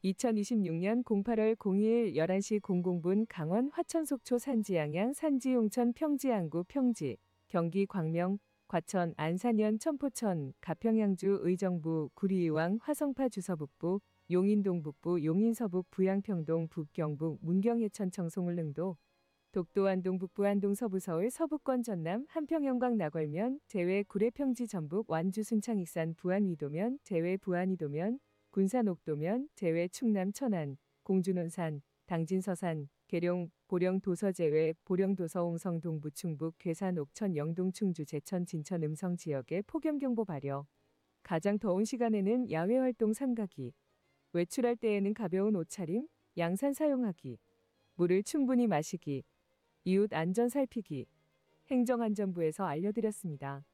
2026년 08월 02일 11시 00분 강원 화천 속초 산지 양양 산지 용천 평지 안구 평지 경기 광명 과천 안산현 천포천 가평양주 의정부 구리의왕 화성파 주서북부 용인동 북부 용인서북 부양평동 북경북 문경예천 청송을릉도 독도 안동 북부 안동 서부 서울 서북권 전남 한평영광 나궐면 제외 구례평지 전북 완주 순창 익산 부안 위도면 제외 부안 이도면 군산 옥도면 제외 충남 천안 공주논산 당진 서산 계룡 보령 도서 제외 보령 도서 옹성 동부 충북 괴산 옥천 영동 충주 제천 진천 음성 지역에 폭염경보 발효. 가장 더운 시간에는 야외 활동 삼가기. 외출할 때에는 가벼운 옷차림, 양산 사용하기. 물을 충분히 마시기. 이웃 안전 살피기. 행정안전부에서 알려드렸습니다.